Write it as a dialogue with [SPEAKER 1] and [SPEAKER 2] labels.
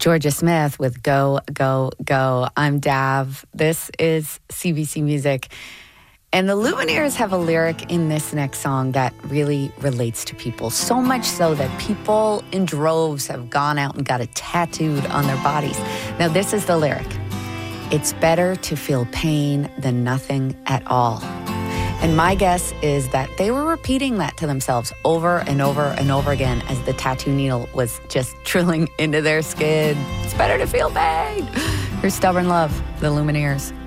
[SPEAKER 1] Georgia Smith with Go, Go, Go. I'm Dav. This is CBC Music. And the Lumineers have a lyric in this next song that really relates to people. So much so that people in droves have gone out and got it tattooed on their bodies. Now, this is the lyric. It's better to feel pain than nothing at all. And my guess is that they were repeating that to themselves over and over and over again as the tattoo needle was just drilling into their skin. It's better to feel pain. Here's Stubborn Love, the Lumineers.